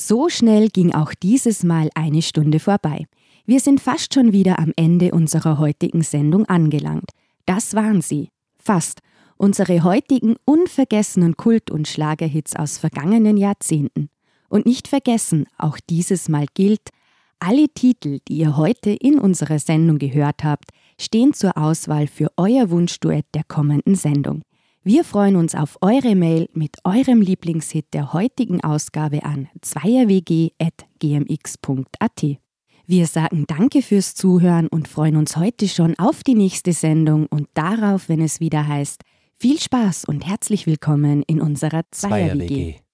So schnell ging auch dieses Mal eine Stunde vorbei. Wir sind fast schon wieder am Ende unserer heutigen Sendung angelangt. Das waren sie. Fast. Unsere heutigen unvergessenen Kult- und Schlagerhits aus vergangenen Jahrzehnten. Und nicht vergessen, auch dieses Mal gilt, alle Titel, die ihr heute in unserer Sendung gehört habt, stehen zur Auswahl für euer Wunschduett der kommenden Sendung. Wir freuen uns auf eure Mail mit eurem Lieblingshit der heutigen Ausgabe an zweierwg@gmx.at. Wir sagen Danke fürs Zuhören und freuen uns heute schon auf die nächste Sendung und darauf, wenn es wieder heißt, viel Spaß und herzlich willkommen in unserer Zweier-WG.